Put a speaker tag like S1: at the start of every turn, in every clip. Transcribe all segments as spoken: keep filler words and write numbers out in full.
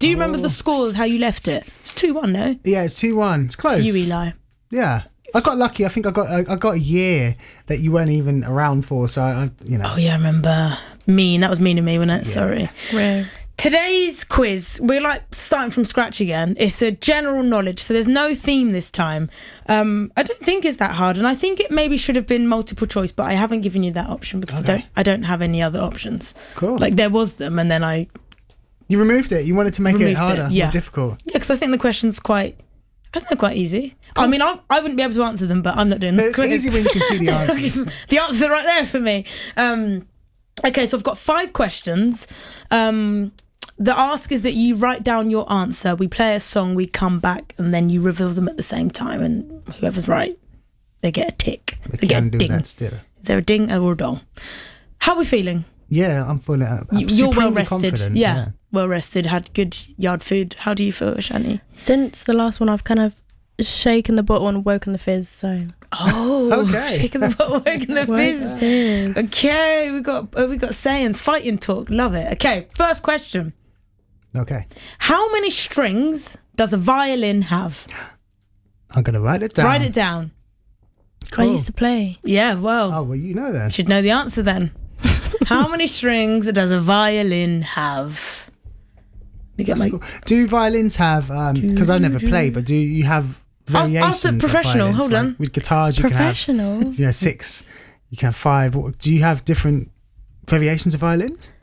S1: Do you oh. remember the scores, how you left it? It's two one, no?
S2: Yeah, it's two one. It's close.
S1: To you, Eli.
S2: Yeah. I got lucky. I think I got I got a year that you weren't even around for, so I, you know.
S1: Oh, yeah, I remember. Mean. That was mean of me, wasn't it? Yeah. Sorry.
S3: Rare.
S1: Today's quiz, we're like starting from scratch again. It's a general knowledge, so there's no theme this time. Um, I don't think it's that hard, and I think it maybe should have been multiple choice, but I haven't given you that option because okay. I don't I don't have any other options.
S2: Cool.
S1: Like there was them, and then I...
S2: You removed it. You wanted to make it harder,
S1: it, yeah.
S2: more difficult.
S1: Yeah, because I think the question's quite... I think they're quite easy. Cool. I mean, I, I wouldn't be able to answer them, but I'm not doing the
S2: It's easy when you can see the answers.
S1: The answers are right there for me. Um, okay, so I've got five questions. Um... The ask is that you write down your answer. We play a song, we come back, and then you reveal them at the same time. And whoever's right, they get a tick.
S2: We
S1: they
S2: can
S1: get a
S2: do
S1: ding.
S2: that still.
S1: Is there a ding or a dong? How are we feeling?
S2: Yeah, I'm feeling. Uh, I'm
S1: You're well rested.
S2: Yeah,
S1: yeah, well rested. Had good yard food. How do you feel, Shani?
S3: Since the last one, I've kind of shaken the bottle and woken the fizz. So.
S1: Oh,
S2: okay.
S1: Shaking the bottle, woken the fizz.
S3: fizz.
S1: Okay, we got uh, we got sayings, fighting talk. Love it. Okay, first question.
S2: Okay.
S1: How many strings does a violin have?
S2: I'm going to write it down.
S1: Write it down.
S2: Cool.
S3: I used to play.
S1: Yeah, well.
S2: Oh, well, you know then.
S1: Should know the answer then. How many strings does a violin have? You get my...
S2: cool. Do violins have, because um, I never play, but do you have variations?
S1: Ask the professional,
S2: of
S1: hold
S2: like,
S1: on.
S2: With guitars, you
S3: professional.
S2: can have yeah, six, you can have five. Do you have different variations of violins?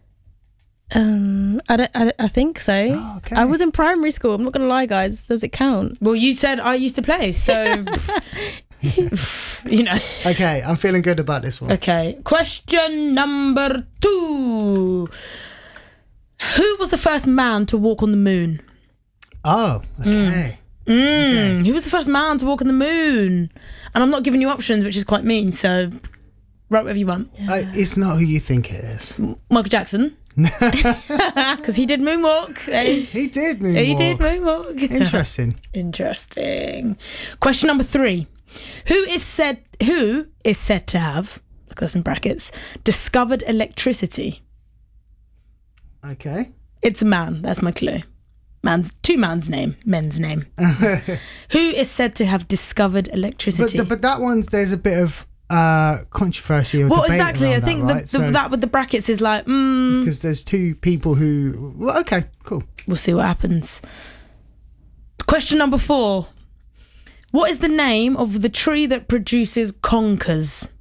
S3: Um, I, don't, I, I think so.
S2: Oh, okay.
S3: I was in primary school. I'm not going to lie, guys. Does it count?
S1: Well, you said I used to play, so, you know.
S2: Okay, I'm feeling good about this one.
S1: Okay, question number two. Who was the first man to walk on the moon?
S2: Oh, okay.
S1: Mm. Mm.
S2: Okay.
S1: Who was the first man to walk on the moon? And I'm not giving you options, which is quite mean, so write whatever you want.
S3: Yeah.
S2: Uh, it's not who you think it is.
S1: Michael Jackson. Because he did moonwalk. Eh?
S2: He did moonwalk.
S1: He did moonwalk.
S2: Interesting.
S1: Interesting. Question number three. Who is said who is said to have, look that's in brackets, discovered electricity?
S2: Okay.
S1: It's a man. That's my clue. Man's two man's name, men's name. Who is said to have discovered electricity?
S2: But, but that one's there's a bit of uh, controversy or
S1: well,
S2: debate
S1: exactly. I
S2: around
S1: think
S2: that,
S1: the,
S2: right?
S1: the,
S2: so,
S1: that with the brackets is like mm,
S2: because there's two people who. Well, okay, cool.
S1: We'll see what happens. Question number four. What is the name of the tree that produces conkers?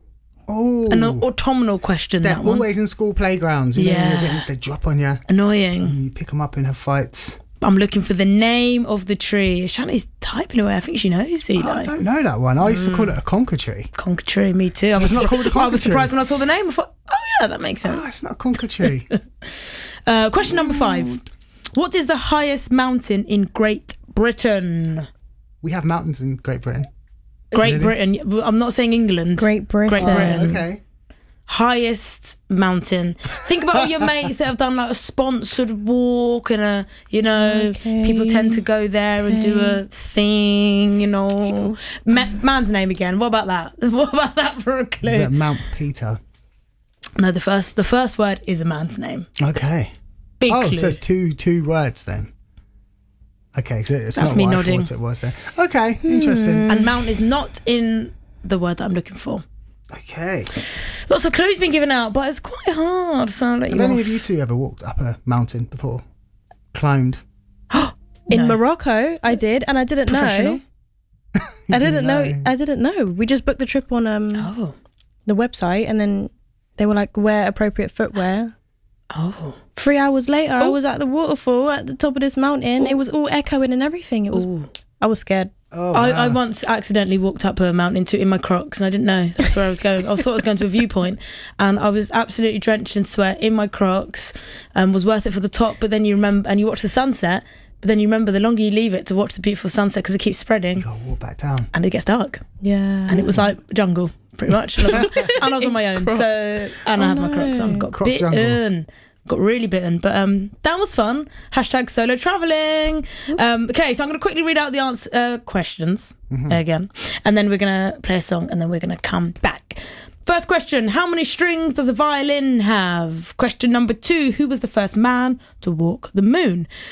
S2: Oh,
S1: an autumnal question.
S2: They're
S1: that one.
S2: always in school playgrounds. You
S1: Yeah,
S2: know, they, they drop on you.
S1: Annoying.
S2: And you pick them up and have fights.
S1: I'm looking for the name of the tree. Shani's typing away. I think she knows. Eli.
S2: Oh, I don't know that one. I used
S1: Mm.
S2: to call it a conker tree.
S1: Conker tree. Me too. I was,
S2: It's not called a conker
S1: I was surprised
S2: tree.
S1: when I saw the name. I thought, oh yeah, that makes sense.
S2: Oh, it's not a conker tree.
S1: uh, question number five. What is the highest mountain in Great Britain?
S2: We have mountains in Great Britain.
S1: Great
S2: Really?
S1: Britain. I'm not saying England.
S3: Great Britain.
S1: Great Britain.
S2: Oh, okay.
S1: Highest mountain. Think about all your mates that have done like a sponsored walk and a, you know,
S3: Okay.
S1: people tend to go there and do a thing, you know. Ma- man's name again. What about that? What about that for a clue?
S2: Is that Mount Peter?
S1: No, the first the first word is a man's name.
S2: Okay.
S1: Big
S2: oh,
S1: clue.
S2: so it's two two words then. Okay, so it's
S1: That's
S2: not
S1: me
S2: what
S1: nodding.
S2: I thought it was then. Okay, interesting.
S1: And mount is not in the word that I'm looking for.
S2: Okay.
S1: Lots of clues been given out, but it's quite hard. So I'll let
S2: Have
S1: you
S2: any
S1: off.
S2: of you two ever walked up a mountain before? Climbed?
S3: In
S1: No.
S3: Morocco, I did, and I didn't
S1: Professional?
S3: know. I didn't
S2: didn't
S3: know.
S2: know.
S3: I didn't know. We just booked the trip on um
S1: Oh.
S3: the website, and then they were like, wear appropriate footwear.
S1: Oh.
S3: Three hours later, I
S1: Oh.
S3: was at the waterfall at the top of this mountain. It was all echoing and everything. It was.
S1: Ooh.
S3: I was scared.
S2: Oh,
S1: I,
S2: wow.
S1: I once accidentally walked up a mountain to, in my Crocs and I didn't know that's where I was going. I thought I was going to a viewpoint and I was absolutely drenched in sweat in my Crocs and was worth it for the top. But then you remember, and you watch the sunset, but then you remember the longer you leave it to watch the beautiful sunset because it keeps spreading
S2: You gotta walk back down.
S1: and it gets dark.
S3: Yeah.
S1: And it was like jungle pretty much. And I was, and I was on my own. So, and I
S3: Oh,
S1: had my Crocs on.
S3: no.
S1: Got
S2: Croc
S1: bitten.
S2: jungle.
S1: Got really bitten, but um, that was fun. Hashtag solo traveling. Um, okay, so I'm going to quickly read out the answer uh, questions
S2: Mm-hmm.
S1: again, and then we're going to play a song, and then we're going to come back. First question: how many strings does a violin have? Question number two: who was the first man to walk the moon?